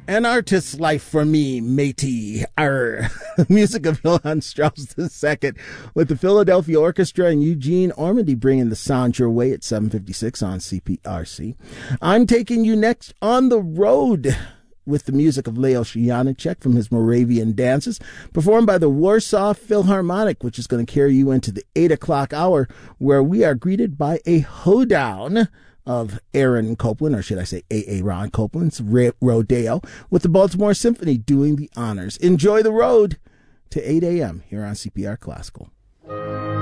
An artist's life for me, matey. Arr. Music of Johann Strauss II with the Philadelphia Orchestra and Eugene Ormandy bringing the sound your way at 7:56 on CPRC. I'm taking you next on the road with the music of Leo Janáček from his Moravian Dances, performed by the Warsaw Philharmonic, which is going to carry you into the 8 o'clock hour, where we are greeted by a hoedown of Aaron Copland, or should I say Aaron Copland's Rodeo, with the Baltimore Symphony doing the honors. Enjoy the road to 8 a.m. here on CPR Classical.